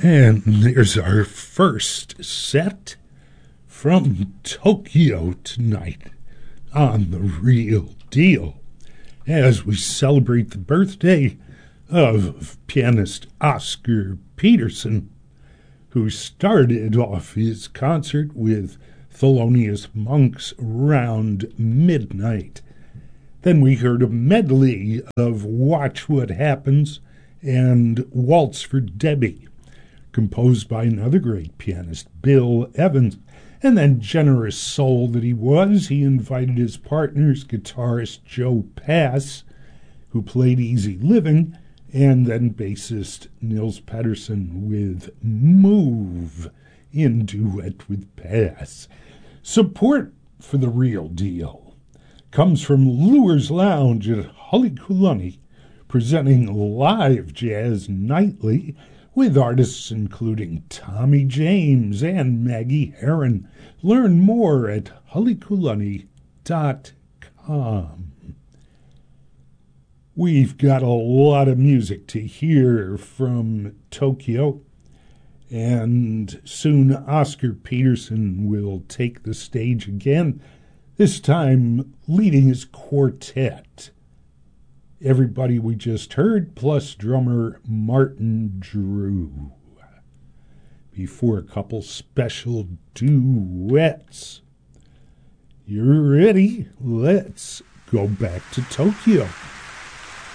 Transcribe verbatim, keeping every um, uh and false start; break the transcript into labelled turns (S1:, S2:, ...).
S1: And there's our first set from Tokyo tonight on The Real Deal as we celebrate the birthday of pianist Oscar Peterson, who started off his concert with Thelonious Monk's Round Midnight. Then we heard a medley of Watch What Happens and Waltz for Debbie, composed by another great pianist, Bill Evans. And then, generous soul that he was, he invited his partners, guitarist Joe Pass, who played Easy Living, and then bassist Nils Pettersson with Move in duet with Pass. Support for The Real Deal comes from Lure's Lounge at Halekulani, presenting live jazz nightly with artists including Tommy James and Maggie Herron. Learn more at halekulani dot com. We've got a lot of music to hear from Tokyo, and soon Oscar Peterson will take the stage again, this time leading his quartet. Everybody we just heard, plus drummer Martin Drew, before a couple special duets. You're ready? Let's go back to Tokyo.